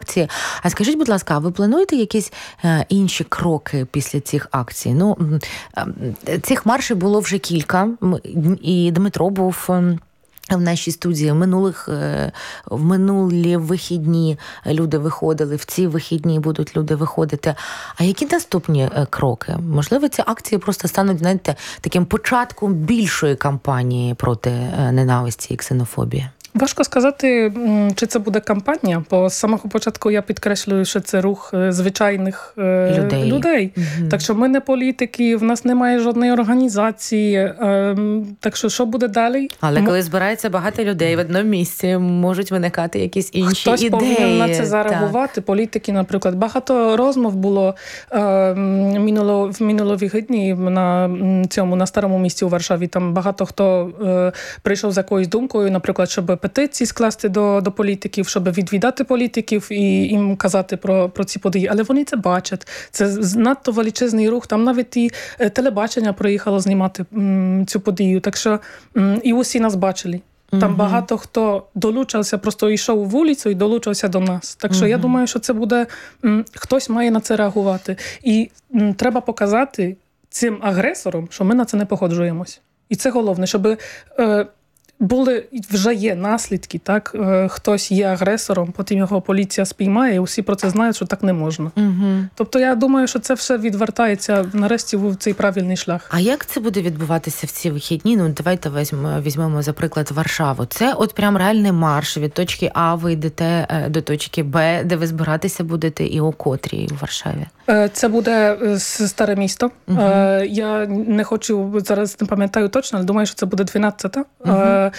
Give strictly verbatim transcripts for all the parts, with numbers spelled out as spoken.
акції. А скажіть, будь ласка, а ви плануєте якісь е, інші кроки після цих акцій? Ну, е, цих маршів було вже кілька, і Дмитро був в нашій студії. В минулих, в минулі вихідні люди виходили, в ці вихідні будуть люди виходити. А які наступні кроки? Можливо, ці акції просто стануть, знаєте, таким початком більшої кампанії проти ненависті і ксенофобії? Важко сказати, чи це буде кампанія, бо з самого початку я підкреслюю, що це рух звичайних людей. людей. Mm-hmm. Так що ми не політики, в нас немає жодної організації. Так що, що буде далі? Але коли збирається багато людей в одному місці, можуть виникати якісь інші Хтось ідеї. Хтось повинен на це зареагувати. Так. Політики, наприклад. Багато розмов було минуло, в минуловихідні на цьому, на Старому місті у Варшаві. Там багато хто прийшов з якоюсь думкою, наприклад, щоб петиції скласти до, до політиків, щоб відвідати політиків і їм казати про, про ці події. Але вони це бачать. Це надто величезний рух. Там навіть і телебачення приїхало знімати м, цю подію. Так що м, і усі нас бачили. Там uh-huh. багато хто долучався, просто йшов у вулицю і долучався до нас. Так що uh-huh. я думаю, що це буде... М, хтось має на це реагувати. І м, треба показати цим агресорам, що ми на це не погоджуємось. І це головне, щоб... Е, Були, вже є наслідки, так? Хтось є агресором, потім його поліція спіймає, і усі про це знають, що так не можна. Угу. Тобто я думаю, що це все відвертається нарешті в цей правильний шлях. А як це буде відбуватися в ці вихідні? Ну, давайте візьмемо, візьмемо, за приклад, Варшаву. Це от прям реальний марш від точки А ви йдете до точки Б, де ви збиратися будете і о котрій у Варшаві? Це буде Старе місто. Угу. Я не хочу, зараз не пам'ятаю точно, але думаю, що це буде дванадцята. Угу.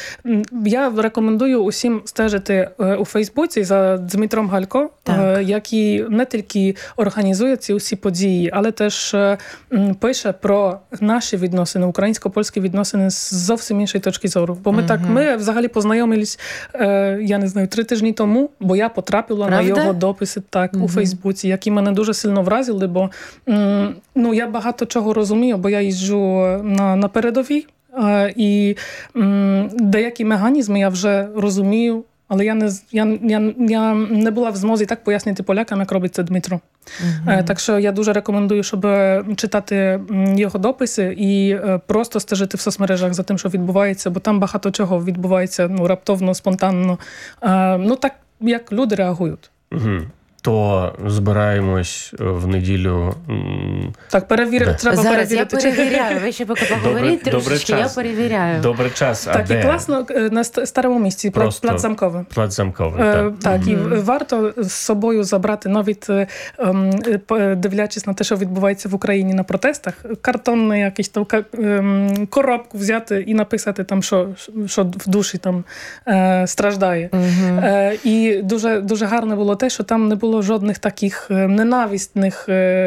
Я рекомендую усім стежити у Фейсбуці за Дмитром Галько, так. який не тільки організує ці усі події, але теж пише про наші відносини, українсько-польські відносини з зовсім іншої точки зору. Бо ми угу. так, ми взагалі познайомились, я не знаю, три тижні тому, бо я потрапила Правда? на його дописи так угу. у Фейсбуці, які мене дуже сильно вразили, бо ну, я багато чого розумію, бо я їжджу на, на передовій, і м, деякі механізми я вже розумію, але я не, я, я, я не була в змозі так пояснити полякам, як робить це Дмитро. Uh-huh. Так що я дуже рекомендую, щоб читати його дописи і просто стежити в соцмережах за тим, що відбувається, бо там багато чого відбувається ну, раптовно, спонтанно. Ну так, як люди реагують. Uh-huh. То збираємось в неділю. Так, перевір... треба Зараз перевірити. Я перевіряю. Ви ще поки поговоріть трошечки, я перевіряю. Добре час. Так, а і де? класно на Старому місці, Просто Плац Замковий. Плац Замковий, е, так. Так, mm-hmm. і варто з собою забрати, навіть ем, дивлячись на те, що відбувається в Україні на протестах, картонну якийсь там ем, коробку взяти і написати там, що, що в душі там е, страждає. Mm-hmm. Е, і дуже, дуже гарно було те, що там не було жодних таких ненависних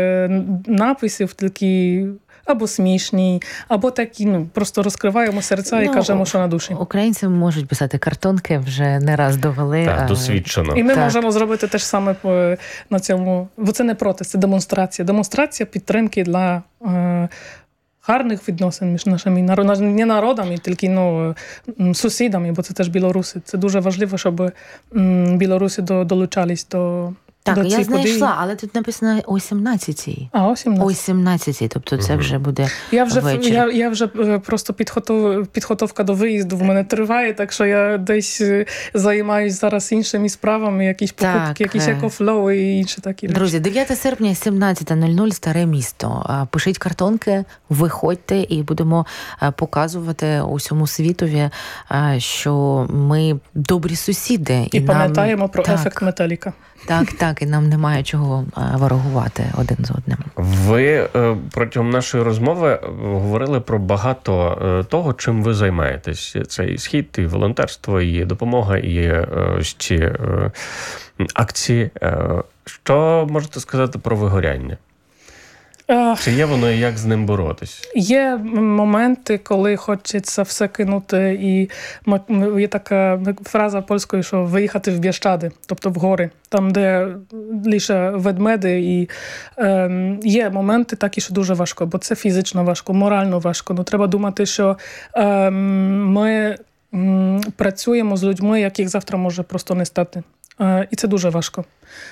написів, тільки або смішні, або такі, ну, просто розкриваємо серця і ну, кажемо, що на душі. Українці можуть писати картонки, вже не раз довели. Так, досвідчено. І ми так. можемо зробити те ж саме на цьому, бо це не протест, це демонстрація. Демонстрація підтримки для е, гарних відносин між нашими народами, не народами, тільки ну, сусідами, бо це теж білоруси. Це дуже важливо, щоб м, білоруси до, долучались до Так, до я знайшла, події. але тут написано о сімнадцятій. А, о сімнадцятій. О сімнадцятій, тобто це вже буде я вже, ввечері. Я, я вже просто підготов, підготовка до виїзду в мене триває, так що я десь займаюся зараз іншими справами, якісь покупки, так. якісь екофлоу і інші такі речі. Друзі, дев'яте серпня, сімнадцята нуль нуль, Старе місто. Пишіть картонки, виходьте і будемо показувати усьому світові, що ми добрі сусіди. І, і пам'ятаємо нам... про так. ефект Металіка. Так, так, і нам немає чого ворогувати один з одним. Ви протягом нашої розмови говорили про багато того, чим ви займаєтесь. Це і схід, і волонтерство, і допомога, і ще акції. Що можете сказати про вигоряння? Чи є воно і як з ним боротись? Є моменти, коли хочеться все кинути, і є така фраза польською, що виїхати в Біeszczady, тобто в гори, там, де лише ведмеди. І е, є моменти такі, що дуже важко, бо це фізично важко, морально важко. Ну, треба думати, що е, ми м, працюємо з людьми, яких завтра може просто не стати. І це дуже важко.